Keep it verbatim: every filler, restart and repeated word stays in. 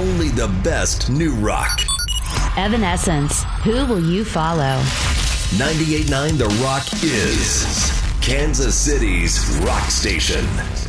only the best new rock. Evanescence, who will you follow? ninety-eight point nine The Rock is Kansas City's rock station.